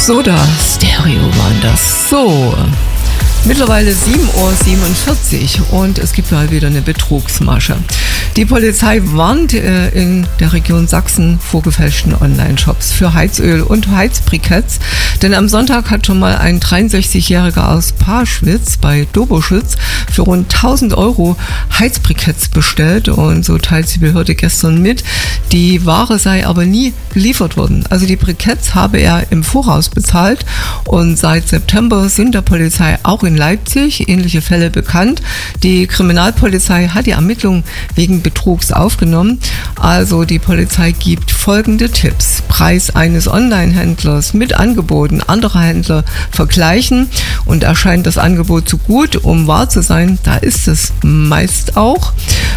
Soda Stereo waren das. So, mittlerweile 7:47 Uhr und es gibt mal wieder eine Betrugsmasche. Die Polizei warnt in der Region Sachsen vor gefälschten Online-Shops für Heizöl und Heizbriketts. Denn am Sonntag hat schon mal ein 63-Jähriger aus Parschwitz bei Doboschütz für rund 1.000 € Heizbriketts bestellt. Und so teilt die Behörde gestern mit, die Ware sei aber nie geliefert worden. Also die Briketts habe er im Voraus bezahlt. Und seit September sind der Polizei auch in Leipzig ähnliche Fälle bekannt. Die Kriminalpolizei hat die Ermittlungen wegen Betrugs aufgenommen. Also die Polizei gibt folgende Tipps. Preis eines Online-Händlers mit Angeboten anderer Händler vergleichen und erscheint das Angebot zu gut, um wahr zu sein, da ist es meist auch.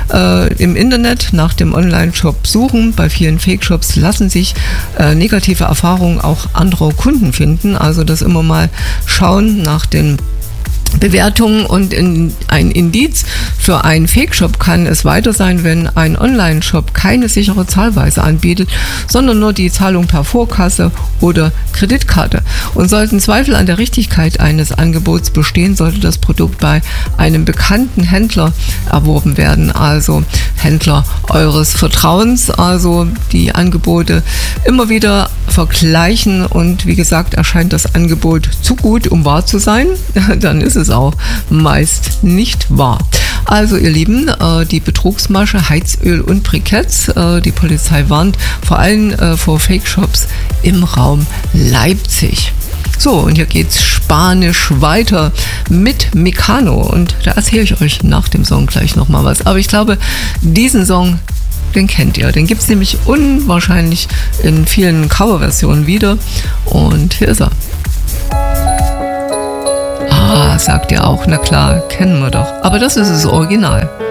Im Internet nach dem Online-Shop suchen. Bei vielen Fake-Shops lassen sich negative Erfahrungen auch anderer Kunden finden. Also das immer mal schauen nach den Bewertungen und ein Indiz für einen Fake-Shop kann es weiter sein, wenn ein Online-Shop keine sichere Zahlweise anbietet, sondern nur die Zahlung per Vorkasse oder Kreditkarte. Und sollten Zweifel an der Richtigkeit eines Angebots bestehen, sollte das Produkt bei einem bekannten Händler erworben werden, also Händler eures Vertrauens, also die Angebote immer wieder vergleichen und wie gesagt, erscheint das Angebot zu gut, um wahr zu sein, dann ist es auch meist nicht wahr. Also ihr Lieben, die Betrugsmasche Heizöl und Briketts, die Polizei warnt vor allem vor Fake-Shops im Raum Leipzig. So, und hier geht's Spanisch weiter mit Mecano und da erzähle ich euch nach dem Song gleich nochmal was. Aber ich glaube, diesen Song, den kennt ihr. Den gibt es nämlich unwahrscheinlich in vielen Coverversionen wieder und hier ist er. Ah, sagt ihr auch, na klar, kennen wir doch. Aber das ist das Original.